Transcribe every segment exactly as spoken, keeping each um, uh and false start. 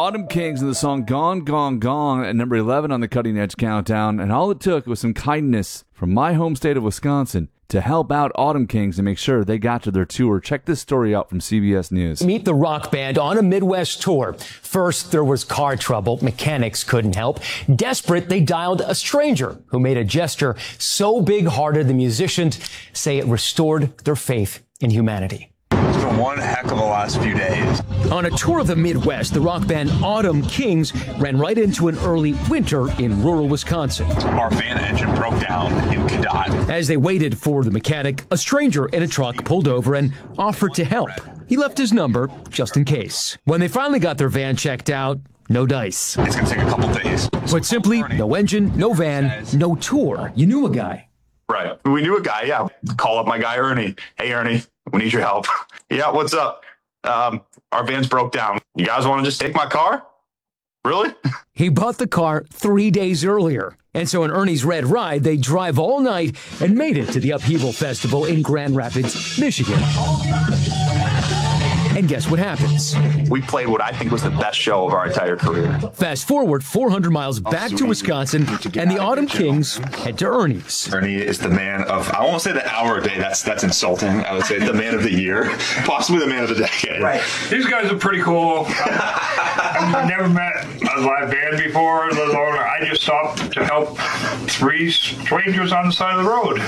Autumn Kings and the song Gone, Gone, Gone at number eleven on the Cutting Edge Countdown. And all it took was some kindness from my home state of Wisconsin to help out Autumn Kings and make sure they got to their tour. Check this story out from C B S News. Meet the rock band on a Midwest tour. First, there was car trouble. Mechanics couldn't help. Desperate, they dialed a stranger who made a gesture so big-hearted the musicians say it restored their faith in humanity. It's been one heck of a last few days. On a tour of the Midwest, the rock band Autumn Kings ran right into an early winter in rural Wisconsin. Our van engine broke down in Cadott. As they waited for the mechanic, a stranger in a truck pulled over and offered to help. He left his number just in case. When they finally got their van checked out, no dice. It's going to take a couple days. But simply, no engine, no van, no tour. You knew a guy. Right. We knew a guy, yeah. Call up my guy, Ernie. Hey, Ernie, we need your help. Yeah, what's up? Um, our van's broke down. You guys want to just take my car? Really? He bought the car three days earlier. And so in Ernie's red ride, they drive all night and made it to the Upheaval Festival in Grand Rapids, Michigan. And guess what happens? We played what I think was the best show of our entire career. Fast forward four hundred miles back to Wisconsin, and the Autumn Kings head to Ernie's. Ernie is the man of, I won't say the hour a day, that's that's insulting. I would say the man of the year, possibly the man of the decade. Right. These guys are pretty cool. I've never met a live band before, let alone I just stopped to help three strangers on the side of the road.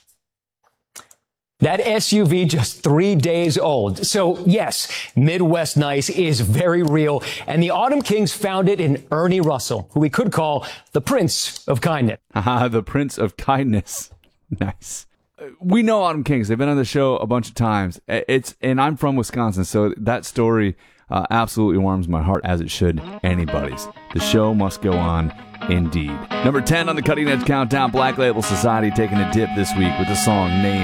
That S U V just three days old. So, yes, Midwest Nice is very real. And the Autumn Kings found it in Ernie Russell, who we could call the Prince of Kindness. Haha, the Prince of Kindness. Nice. We know Autumn Kings. They've been on the show a bunch of times. It's and I'm from Wisconsin, so that story uh, absolutely warms my heart, as it should anybody's. The show must go on, indeed. Number ten on the Cutting Edge Countdown, Black Label Society taking a dip this week with the song Name